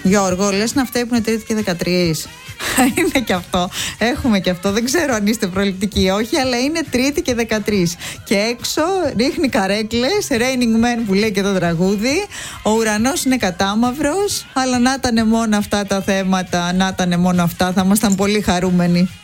Γιώργο, λες να φταίει που είναι Τρίτη και 13. Είναι και αυτό. Έχουμε και αυτό. Δεν ξέρω αν είστε προληπτικοί ή όχι, αλλά είναι Τρίτη και 13. Και έξω ρίχνει καρέκλες. Raining Man που λέει και το τραγούδι. Ο ουρανός είναι κατάμαυρος. Αλλά να ήταν μόνο αυτά τα θέματα, να ήταν μόνο αυτά, θα ήμασταν πολύ χαρούμενοι.